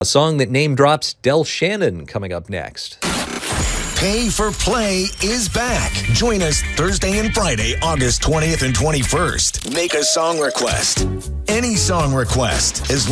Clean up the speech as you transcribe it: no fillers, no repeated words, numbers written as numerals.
A song that name drops Del Shannon coming up next. Pay for Play is back. Join us Thursday and Friday, August 20th and 21st. Make a song request. Any song request. As